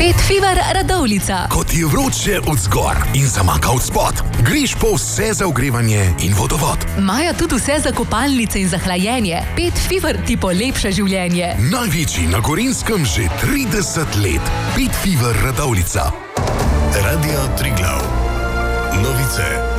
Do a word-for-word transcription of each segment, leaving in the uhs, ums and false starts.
Pet Fever Radovljica. Ko ti je vroče od zgor in zamaka od spod, greš po vse za ogrevanje in vodovod. Maja tudi vse za kopalnice in za hlajenje. Pet Fever ti polepša življenje. Največji na Gorenjskem že trideset let. Pet Fever Radovljica. Radio Triglav. Novice.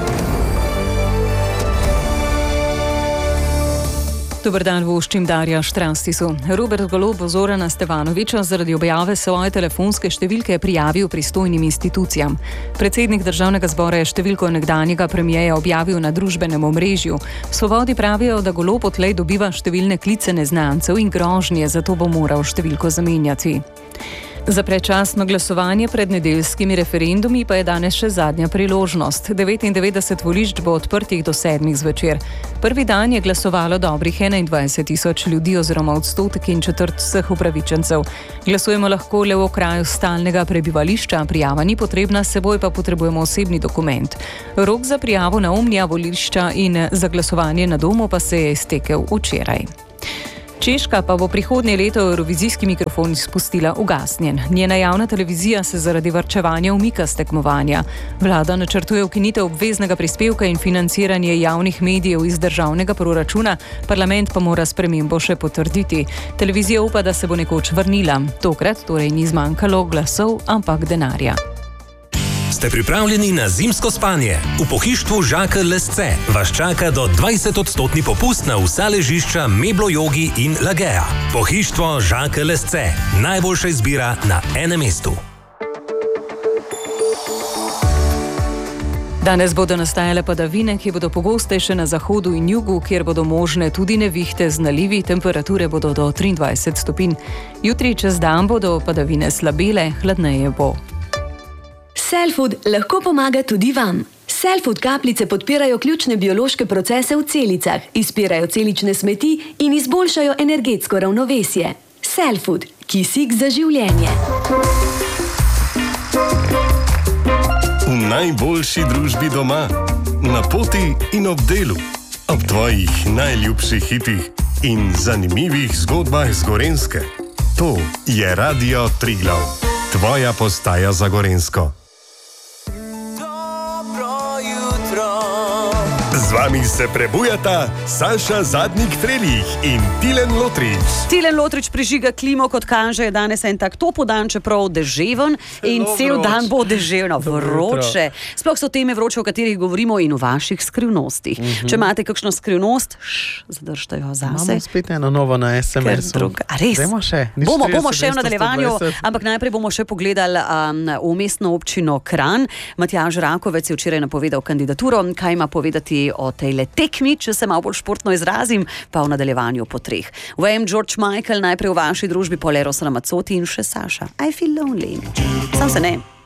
Dober dan, voščim Darja Štranstisu. Robert Golob bo Zorana Stevanovića zaradi objave svoje telefonske številke prijavil pristojnim institucijam. Predsednik državnega zbora je številko nekdanjega premijeja objavil na družbenem omrežju. V Svobodi pravijo, da Golob odtlej dobiva številne klice neznancev in grožnje, zato bo moral številko zamenjati. Za predčasno glasovanje pred nedeljskimi referendumi pa je danes še zadnja priložnost. devetindevetdeset volišč bo odprtih do sedmih zvečer. Prvi dan je glasovalo dobrih enaindvajset tisoč ljudi oziroma odstotek in četrt vseh upravičencev. Glasujemo lahko le v okraju stalnega prebivališča, prijava ni potrebna, s seboj pa potrebujemo osebni dokument. Rok za prijavo na omnija volišča in za glasovanje na domu pa se je iztekel včeraj. Češka pa bo prihodnje leto Evrovizijski mikrofon spustila ugasnjen. Njena javna televizija se zaradi varčevanja umika s tekmovanja. Vlada načrtuje ukinitev obveznega prispevka in financiranje javnih medijev iz državnega proračuna, parlament pa mora spremembo še potrditi. Televizija upa, da se bo nekoč vrnila. Tokrat torej ni zmanjkalo glasov, ampak denarja. Ste pripravljeni na zimsko spanje? V pohištvu Žakelj Lesce vas čaka do dvajset odstotni popust na vsa ležišča Meblo Jogi in Lagea. Pohištvo Žakelj Lesce. Najboljša izbira na enem mestu. Danes bodo nastajale padavine, ki bodo pogostejše na zahodu in jugu, kjer bodo možne tudi nevihte z nalivi, temperature bodo do triindvajset stopinj. Jutri čez dan bodo padavine slabele, hladneje bo. Cellfood lahko pomaga tudi vam. Cellfood kapljice podpirajo ključne biološke procese v celicah, izpirajo celične smeti in izboljšajo energetsko ravnovesje. Cellfood, kisik za življenje. V najboljši družbi doma, na poti in ob delu, ob tvojih najljubših hitih in zanimivih zgodbah z Gorenjske. To je Radio Triglav, tvoja postaja za Gorenjsko. Z vami se prebujata Saša Zadnik-Frelih in Tilen Lotrič. Tilen Lotrič prižiga klimo, kot kaže, je danes en tak topel dan, čeprav deževen in cel dan bo deževno, vroče. Sploh so teme vroče, o katerih govorimo in o vaših skrivnostih. Mm-hmm. Če imate kakšno skrivnost, šš, zadržite jo zase. Imamo spet eno novo na es em esu. A res? Še. Bomo, bomo še v nadaljevanju, ampak najprej bomo še pogledali um, v mestno občino Kranj. Matjaž Rakovec je včeraj napovedal kandidaturo. Kaj ima povedati o tejle tekmi, če se malo bolj športno izrazim, pa v nadaljevanju po treh. Wayne George Michael, najprej v vaši družbi, pol Eros Ramazzotti in še Saša. I feel lonely. Sam se ne.